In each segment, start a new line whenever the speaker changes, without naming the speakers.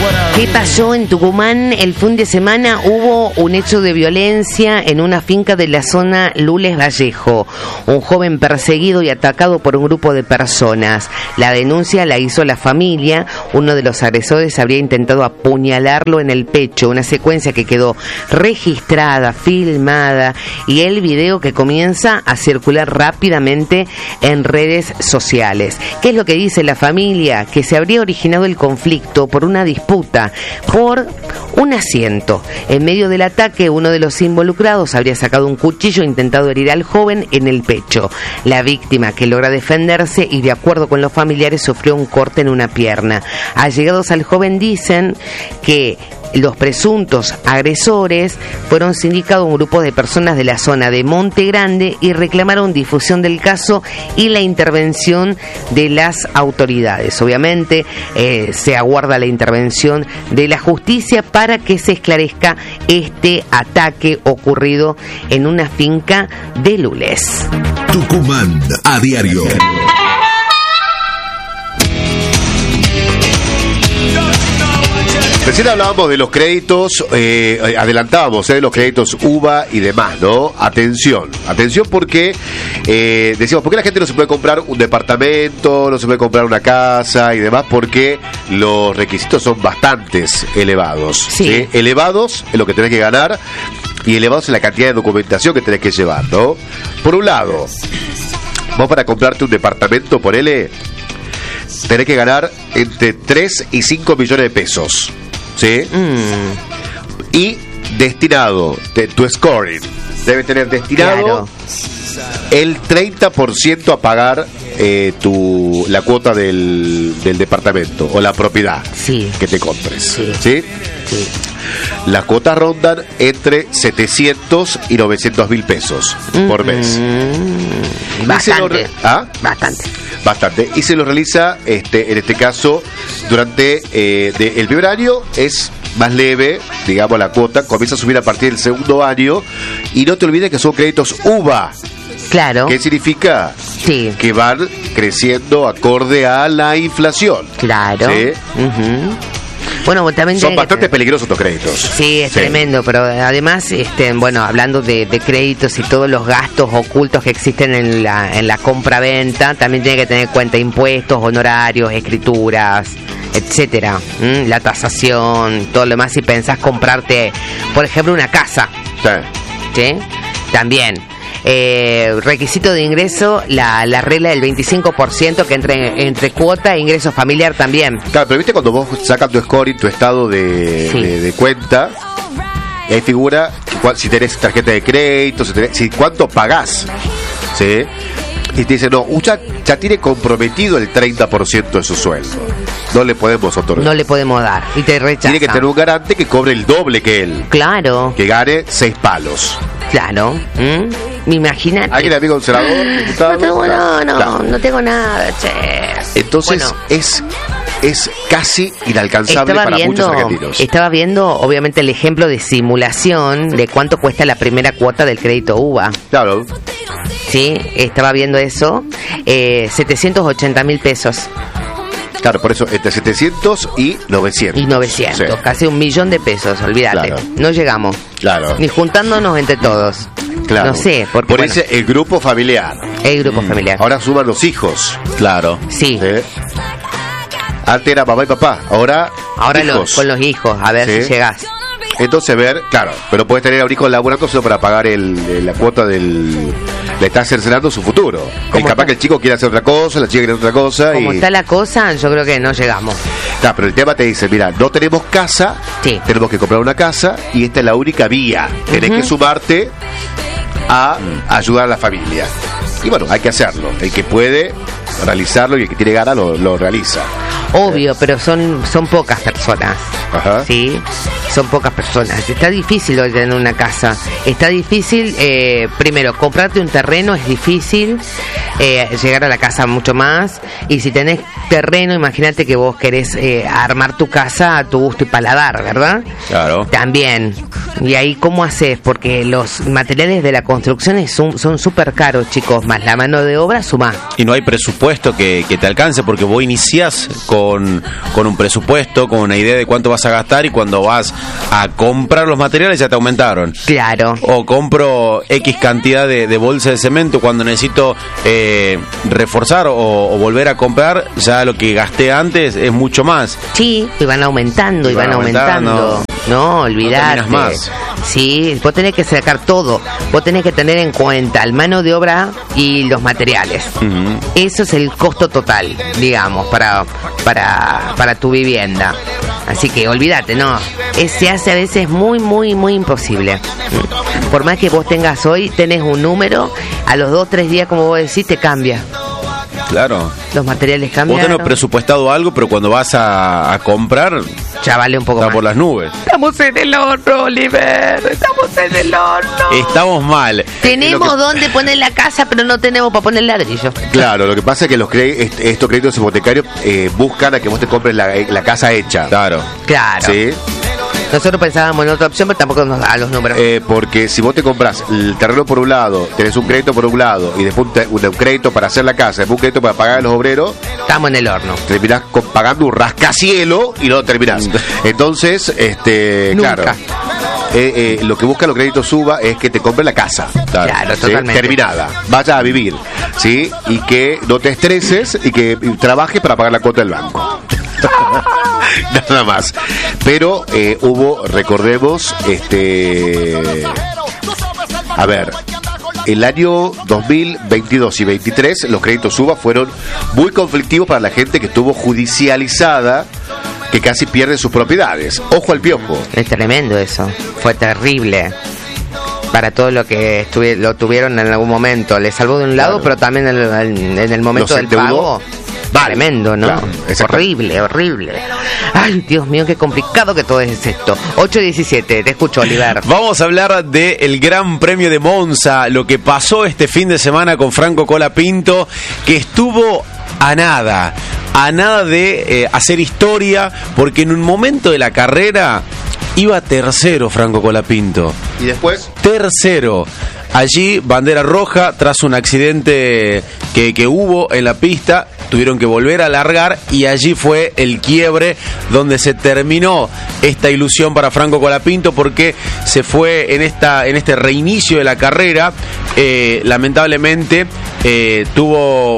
¿Qué pasó en Tucumán? El fin de semana hubo un hecho de violencia en una finca de la zona Lules Vallejo. Un joven perseguido y atacado por un grupo de personas. La denuncia la hizo la familia. Uno de los agresores habría intentado apuñalarlo en el pecho. Una secuencia que quedó registrada, filmada, y el video que comienza a circular rápidamente en redes sociales. ¿Qué es lo que dice la familia? Que se habría originado el conflicto por una disputa por un asiento. En medio del ataque, uno de los involucrados habría sacado un cuchillo e intentado herir al joven en el pecho. La víctima, que logra defenderse y de acuerdo con los familiares sufrió un corte en una pierna. Allegados al joven dicen que los presuntos agresores fueron sindicados un grupo de personas de la zona de Monte Grande y reclamaron difusión del caso y la intervención de las autoridades. Obviamente se aguarda la intervención de la justicia para que se esclarezca este ataque ocurrido en una finca de Lules.
Tucumán a diario.
Recién hablábamos de los créditos, adelantábamos de los créditos UVA y demás, ¿no? Atención porque decíamos, ¿por qué la gente no se puede comprar un departamento, no se puede comprar una casa y demás? Porque los requisitos son bastantes elevados.
Sí.
Elevados en lo que tenés que ganar y elevados en la cantidad de documentación que tenés que llevar, ¿no? Por un lado, vos para comprarte un departamento, ponele, tenés que ganar entre 3 y 5 millones de pesos. ¿Sí? Y destinado, tu scoring debe tener destinado, claro, el 30% a pagar la cuota del departamento o la propiedad, sí, que te compres. Sí. ¿Sí? Sí. Las cuotas rondan entre 700 y 900 mil pesos por mes.
Bastante.
Bastante. Y se lo realiza, en este caso, durante el primer año es más leve, digamos, la cuota. Comienza a subir a partir del segundo año. Y no te olvides que son créditos UVA.
Claro.
¿Qué significa?
Sí.
Que van creciendo acorde a la inflación.
Claro.
¿Sí?
Bueno, también
son bastante peligrosos estos créditos.
Sí, es tremendo, pero además, bueno, hablando de créditos y todos los gastos ocultos que existen en la compra-venta, también tiene que tener en cuenta impuestos, honorarios, escrituras, etcétera, la tasación, todo lo demás. Si pensás comprarte, por ejemplo, una casa, ¿sí? También. Requisito de ingreso, la regla del 25% que entre cuota e ingreso familiar también. Claro,
pero viste cuando vos sacas tu scoring, tu estado de cuenta, y ahí figura si tenés tarjeta de crédito, cuánto pagás, ¿sí? Y te dicen, no, ya tiene comprometido el 30% de su sueldo. No le podemos otorgar.
No le podemos dar. Y te rechazan.
Tiene que tener un garante que cobre el doble que él.
Claro.
Que gane 6 palos.
Claro. Me imagino.
¿Alguien amigo un senador, diputado?
No tengo nada, che.
Entonces, bueno, es casi inalcanzable para muchos argentinos.
Estaba viendo, obviamente, el ejemplo de simulación de cuánto cuesta la primera cuota del crédito UVA.
Claro.
Sí, estaba viendo eso. 780 mil pesos.
Claro, por eso, entre 700 y 900.
Y 900, sí. Casi 1 millón de pesos, olvídate. Claro. No llegamos.
Claro.
Ni juntándonos entre todos.
Claro.
No sé, porque,
por ese el grupo familiar.
El grupo familiar.
Ahora suman los hijos. Claro.
Sí.
Antes era mamá y papá, ahora hijos.
Con los hijos, a ver si llegás.
Entonces, claro, pero puedes tener a un hijo laburando solo para pagar la cuota le estás cercenando su futuro. Capaz que el chico quiere hacer otra cosa, la chica quiere hacer otra cosa.
Como está la cosa, yo creo que no llegamos.
Claro, pero el tema te dice, mira, no tenemos casa, tenemos que comprar una casa y esta es la única vía. Tenés que sumarte a ayudar a la familia. Y bueno, hay que hacerlo. El que puede realizarlo y el que tiene ganas lo realiza.
Obvio, pero son pocas personas.
Ajá.
Sí. son pocas personas. Está difícil hoy tener una casa. Está difícil, primero, comprarte un terreno es difícil, llegar a la casa mucho más. Y si tenés terreno, imagínate que vos querés armar tu casa a tu gusto y paladar, ¿verdad?
Claro.
También. Y ahí, ¿cómo haces? Porque los materiales de la construcción son súper caros, chicos, más la mano de obra suma.
Y no hay presupuesto que te alcance, porque vos iniciás con un presupuesto, con una idea de cuánto vas a gastar, y cuando vas a comprar los materiales ya te aumentaron.
Claro.
O compro X cantidad de bolsas de cemento, cuando necesito reforzar o volver a comprar, ya lo que gasté antes es mucho más.
Sí, y van aumentando, y van aumentando. No, olvidate.
No más.
Sí, vos tenés que sacar todo. Vos tenés que tener en cuenta el mano de obra y los materiales.
Uh-huh.
Eso es el costo total, digamos, para tu vivienda. Así que olvídate, no. Se hace a veces muy, muy, muy imposible. Por más que vos tengas hoy, tenés un número, a los 2-3 días, como vos decís, te cambia.
Claro.
Los materiales cambian.
Vos tenés presupuestado algo, pero cuando vas a comprar,
ya vale un poco
está
más.
Por las nubes.
Estamos en el horno, Oliver. Estamos en el horno.
Estamos mal.
Tenemos donde poner la casa, pero no tenemos para poner ladrillo.
Claro, lo que pasa es que estos créditos hipotecarios buscan a que vos te compres la casa hecha.
Claro.
Claro.
¿Sí?
Nosotros pensábamos en otra opción, pero tampoco nos da los números.
Porque si vos te compras el terreno por un lado, tenés un crédito por un lado, y después un crédito para hacer la casa, después un crédito para pagar a los obreros,
estamos en el horno.
Terminás pagando un rascacielo y no lo terminás. Entonces,
Nunca.
claro. Lo que busca los créditos Suba es que te compre la casa.
Claro,
¿sí?
totalmente.
Terminada. Vaya a vivir, ¿sí? Y que no te estreses y que trabajes para pagar la cuota del banco. Nada más. Pero hubo, recordemos, a ver, el año 2022 y 2023 los créditos Suba fueron muy conflictivos para la gente que estuvo judicializada, que casi pierde sus propiedades. Ojo al piojo.
Es tremendo eso. Fue terrible. Para todo lo que lo tuvieron en algún momento. Le salvó de un lado,
Claro.
pero también en el momento del pago.
Vale.
Tremendo, ¿no?
Claro,
horrible, horrible. Ay, Dios mío, qué complicado que todo es esto. 8:17, te escucho, Oliver.
Vamos a hablar del Gran Premio de Monza, lo que pasó este fin de semana con Franco Colapinto, que estuvo a nada de hacer historia, porque en un momento de la carrera iba tercero Franco Colapinto.
¿Y después?
Tercero. Allí, bandera roja, tras un accidente que hubo en la pista, tuvieron que volver a largar, y allí fue el quiebre donde se terminó esta ilusión para Franco Colapinto, porque se fue en este reinicio de la carrera. Lamentablemente tuvo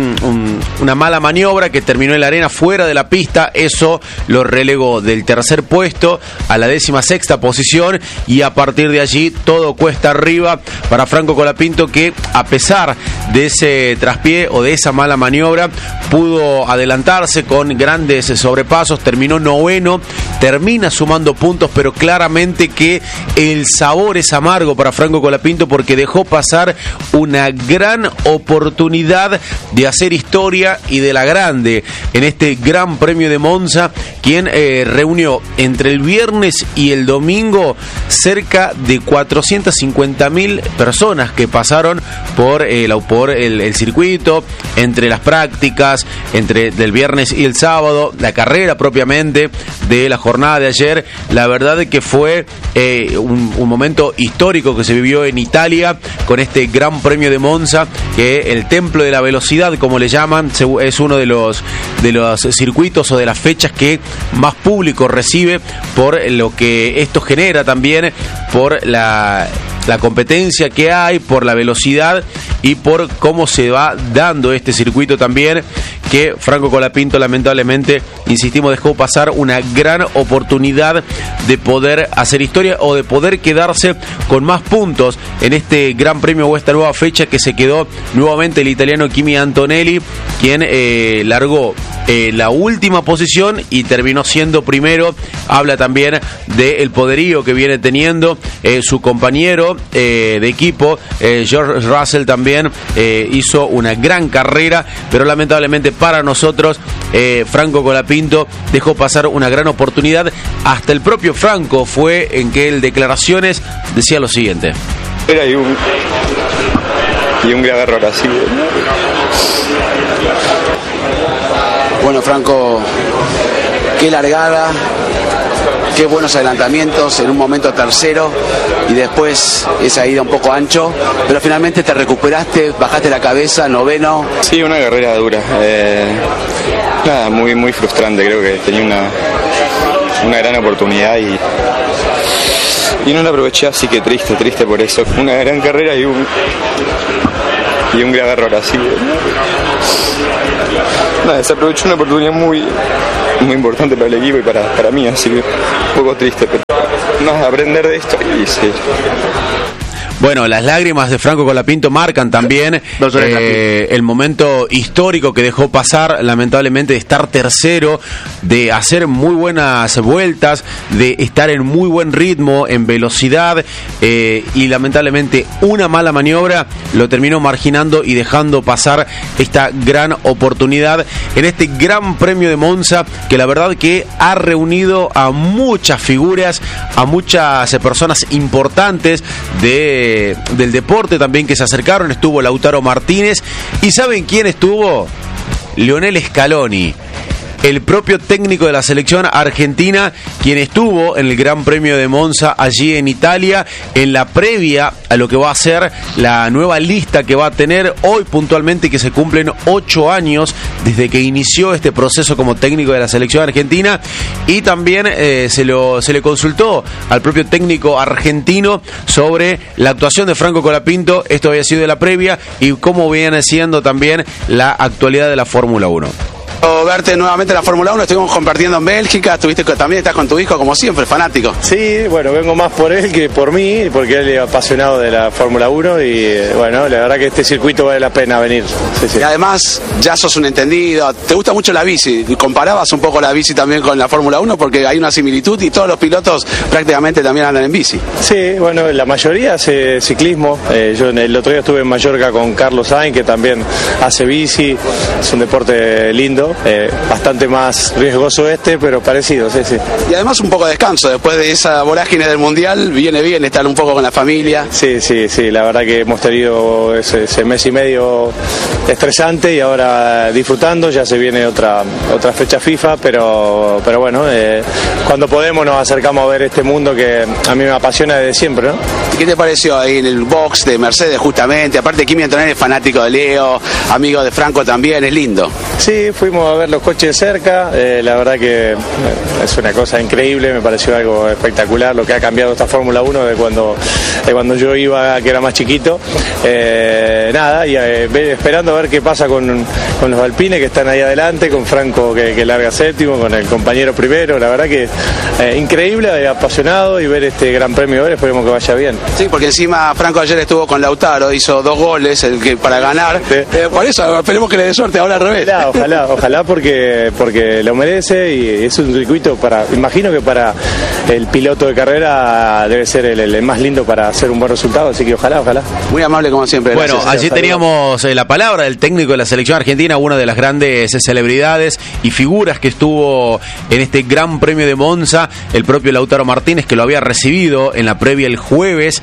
una mala maniobra que terminó en la arena fuera de la pista. Eso lo relegó del tercer puesto a la 16ª posición, y a partir de allí todo cuesta arriba para Franco Colapinto, que a pesar de ese traspié o de esa mala maniobra pudo adelantarse con grandes sobrepasos, terminó noveno, termina sumando puntos, pero claramente que el sabor es amargo para Franco Colapinto, porque dejó pasar una gran oportunidad de hacer historia, y de la grande, en este Gran Premio de Monza, quien reunió entre el viernes y el domingo cerca de 450.000 personas que pasaron por el circuito, entre las prácticas, entre del viernes y el sábado, la carrera propiamente de la jornada de ayer. La verdad es que fue un momento histórico que se vivió en Italia con este Gran Premio de Monza, que el templo de la velocidad, como le llaman, es uno de los circuitos o de las fechas que más público recibe, por lo que esto genera también, por la competencia que hay, por la velocidad y por cómo se va dando este circuito también, que Franco Colapinto lamentablemente, insistimos, dejó pasar una gran oportunidad de poder hacer historia o de poder quedarse con más puntos en este Gran Premio o esta nueva fecha, que se quedó nuevamente el italiano Kimi Antonelli, quien largó la última posición y terminó siendo primero. Habla también del poderío que viene teniendo su compañero de equipo, George Russell, también hizo una gran carrera, pero lamentablemente para nosotros Franco Colapinto dejó pasar una gran oportunidad. Hasta el propio Franco fue en que en declaraciones decía lo siguiente:
y un grave error así.
Bueno, Franco, qué largada, qué buenos adelantamientos, en un momento tercero y después esa ida un poco ancho, pero finalmente te recuperaste, bajaste la cabeza, noveno.
Sí, una carrera dura, nada, muy, muy frustrante. Creo que tenía una gran oportunidad y no la aproveché, así que triste por eso. Una gran carrera y un grave error así. Nada, desaprovechó una oportunidad muy, muy importante para el equipo y para mí, así que un poco triste, pero nada, aprender de esto y sí.
Bueno, las lágrimas de Franco Colapinto marcan también el momento histórico que dejó pasar, lamentablemente, de estar tercero, de hacer muy buenas vueltas, de estar en muy buen ritmo, en velocidad, y lamentablemente una mala maniobra lo terminó marginando y dejando pasar esta gran oportunidad en este Gran Premio de Monza, que la verdad que ha reunido a muchas figuras, a muchas personas importantes del deporte también que se acercaron. Estuvo Lautaro Martínez y ¿saben quién estuvo? Lionel Scaloni, el propio técnico de la selección argentina, quien estuvo en el Gran Premio de Monza allí en Italia, en la previa a lo que va a ser la nueva lista que va a tener hoy puntualmente, que se cumplen 8 años desde que inició este proceso como técnico de la selección argentina. Y también se le consultó al propio técnico argentino sobre la actuación de Franco Colapinto. Esto había sido de la previa y cómo viene siendo también la actualidad de la Fórmula 1.
Verte nuevamente en la Fórmula 1, estuvimos compartiendo en Bélgica, también estás con tu hijo como siempre, fanático.
Sí, bueno, vengo más por él que por mí, porque él es apasionado de la Fórmula 1 y bueno, la verdad que este circuito vale la pena venir. Sí.
Y además ya sos un entendido, te gusta mucho la bici, comparabas un poco la bici también con la Fórmula 1 porque hay una similitud y todos los pilotos prácticamente también andan en bici.
Sí, bueno, la mayoría hace ciclismo. Yo el otro día estuve en Mallorca con Carlos Sainz, que también hace bici, es un deporte lindo. Bastante más riesgoso pero parecido, sí.
Y además un poco de descanso, después de esa vorágine del Mundial, viene bien estar un poco con la familia.
Sí, la verdad que hemos tenido ese mes y medio estresante y ahora disfrutando. Ya se viene otra fecha FIFA, pero bueno, cuando podemos nos acercamos a ver este mundo que a mí me apasiona desde siempre, ¿no?
¿Y qué te pareció ahí en el box de Mercedes justamente? Aparte Kimi Antonelli es fanático de Leo, amigo de Franco también, es lindo.
Sí, fuimos a ver los coches cerca, la verdad que es una cosa increíble, me pareció algo espectacular lo que ha cambiado esta Fórmula 1 de cuando yo iba, que era más chiquito. Nada, y esperando a ver qué pasa con los alpines que están ahí adelante, con Franco que larga séptimo, con el compañero primero. La verdad que increíble, apasionado, y ver este Gran Premio ahora, esperemos que vaya bien.
Sí, porque encima Franco ayer estuvo con Lautaro, hizo 2 goles para ganar, sí. Por eso esperemos que le dé suerte, ahora al revés.
Ojalá porque lo merece, y es un circuito imagino que para el piloto de carrera debe ser el más lindo para hacer un buen resultado, así que ojalá.
Muy amable como siempre.
Bueno, allí teníamos la palabra del técnico de la selección argentina, una de las grandes celebridades y figuras que estuvo en este Gran Premio de Monza, el propio Lautaro Martínez, que lo había recibido en la previa el jueves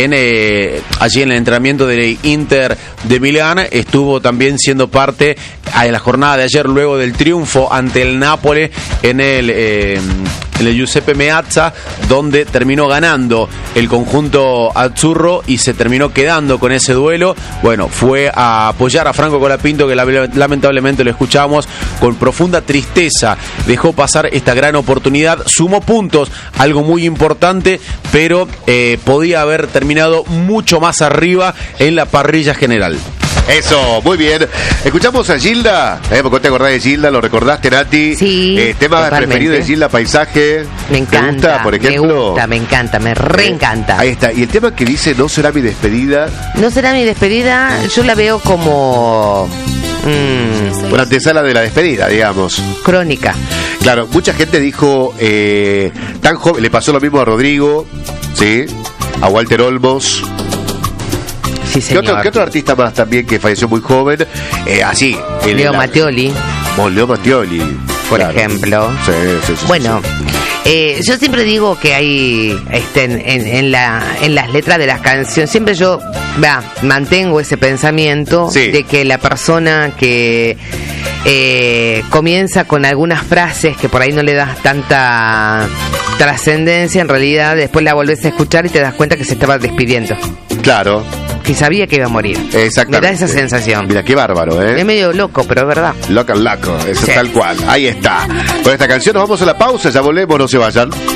allí en el entrenamiento del Inter de Milán. Estuvo también siendo parte de la jornada de ayer luego del triunfo ante el Nápoles en el Giuseppe Meazza, donde terminó ganando el conjunto azzurro y se terminó quedando con ese duelo. Bueno, fue a apoyar a Franco Colapinto, que lamentablemente lo escuchamos con profunda tristeza. Dejó pasar esta gran oportunidad, sumó puntos, algo muy importante, pero podía haber terminado mucho más arriba en la parrilla general.
Eso, muy bien. Escuchamos a Gilda. ¿Por qué te acordás de Gilda? ¿Lo recordaste, Nati?
Sí.
¿Tema preferido de Gilda, Paisaje?
Me encanta.
¿Te gusta, por ejemplo?
Me encanta, me reencanta.
Ahí está. Y el tema que dice, no será mi despedida.
No será mi despedida, yo la veo como
Una antesala de la despedida, digamos.
Crónica.
Claro, mucha gente dijo, tan joven, le pasó lo mismo a Rodrigo, ¿sí? A Walter Olmos.
Sí, señor.
¿Qué otro artista más también que falleció muy joven? Así.
Leo Mattioli.
Leo Mattioli.
Por ejemplo.
Sí.
Bueno, yo siempre digo que hay en las letras de las canciones, siempre yo mantengo ese pensamiento de que la persona que comienza con algunas frases que por ahí no le das tanta trascendencia, en realidad después la volvés a escuchar y te das cuenta que se estaba despidiendo.
Claro.
Que sabía que iba a morir.
Exactamente.
Me da esa sensación.
Mira, qué bárbaro, ¿eh?
Es medio loco, pero es verdad.
Loco, eso es tal cual. Ahí está. Con esta canción nos vamos a la pausa, ya volvemos, no se vayan.